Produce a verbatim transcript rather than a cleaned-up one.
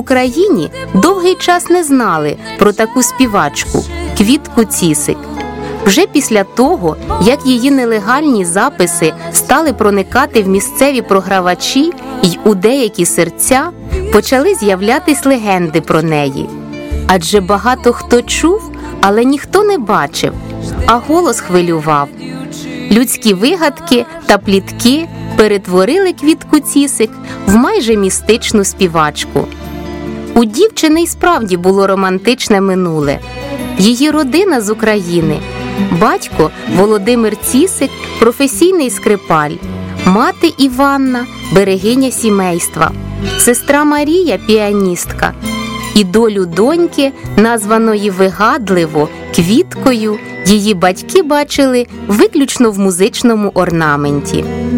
Україні довгий час не знали про таку співачку – Квітку Цісик. Вже після того, як її нелегальні записи стали проникати в місцеві програвачі й у деякі серця, почали з'являтись легенди про неї. Адже багато хто чув, але ніхто не бачив, а голос хвилював. Людські вигадки та плітки перетворили Квітку Цісик в майже містичну співачку. У дівчини й справді було романтичне минуле. Її родина з України. Батько Володимир Цісик – професійний скрипаль, мати Іванна – берегиня сімейства, сестра Марія – піаністка. І долю доньки, названої вигадливо Квіткою, її батьки бачили виключно в музичному орнаменті.